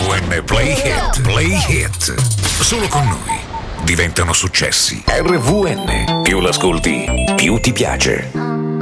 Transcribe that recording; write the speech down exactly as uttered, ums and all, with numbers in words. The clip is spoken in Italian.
V N Play Hit, Play Hit. Solo con noi diventano successi. R V N, più l'ascolti, più ti piace.